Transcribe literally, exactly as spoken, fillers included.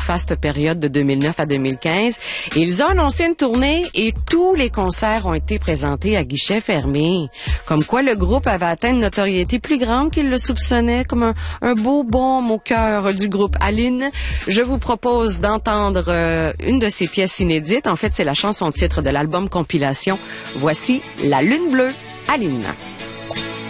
faste période de deux mille neuf à deux mille quinze. Et ils ont annoncé une tournée et tous les concerts ont été présentés à guichet fermé. Comme quoi le groupe avait atteint une notoriété plus grande qu'il le soupçonnait, comme un, un beau baume au cœur du groupe. Aline, je vous propose d'entendre euh, une de ses pièces inédites. En fait, c'est la chanson titre de l'album compilation. Voici La Lune Bleue, Aline.